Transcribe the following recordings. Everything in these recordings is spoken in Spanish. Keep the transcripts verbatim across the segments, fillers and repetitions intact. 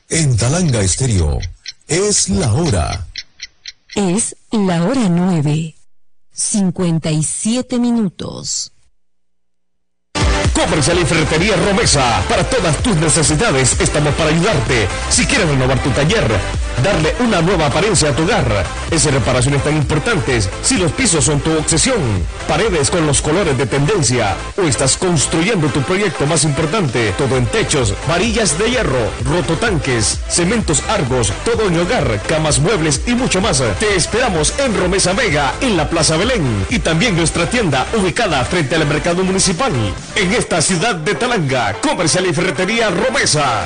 En Talanga Estéreo, es la hora. Es la hora nueve, cincuenta y siete minutos. Comercial y Ferretería Romesa. Para todas tus necesidades estamos para ayudarte. Si quieres renovar tu taller, darle una nueva apariencia a tu hogar, esas reparaciones tan importantes, si los pisos son tu obsesión, paredes con los colores de tendencia, o estás construyendo tu proyecto más importante, todo en techos, varillas de hierro, rototanques, cementos Argos, todo en hogar, camas, muebles y mucho más. Te esperamos en Romesa Vega, en la Plaza Belén, y también nuestra tienda ubicada frente al mercado municipal. En esta ciudad de Talanga, Comercial y Ferretería Romesa.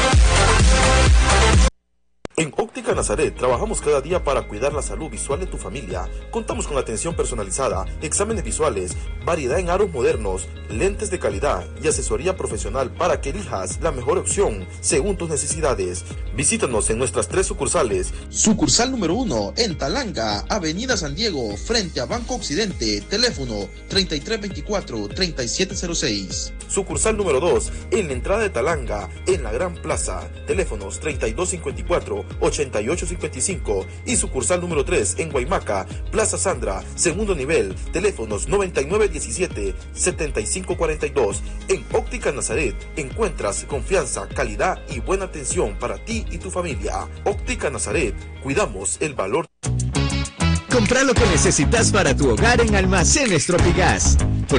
En Óptica Nazaret trabajamos cada día para cuidar la salud visual de tu familia. Contamos con atención personalizada, exámenes visuales, variedad en aros modernos, lentes de calidad y asesoría profesional para que elijas la mejor opción según tus necesidades. Visítanos en nuestras tres sucursales. Sucursal número uno en Talanga, Avenida San Diego, frente a Banco Occidente. Teléfono treinta y tres veinticuatro, treinta y siete cero seis. Sucursal número dos en la entrada de Talanga, en la Gran Plaza. Teléfonos treinta y dos cincuenta y cuatro, ochenta y ocho cincuenta y cinco. Y sucursal número tres en Guaymaca, Plaza Sandra, segundo nivel. Teléfonos noventa y nueve diecisiete, setenta y cinco cuarenta y dos. En Óptica Nazaret encuentras confianza, calidad y buena atención para ti y tu familia. Óptica Nazaret, cuidamos el valor. Compra lo que necesitas para tu hogar en Almacenes Tropigas.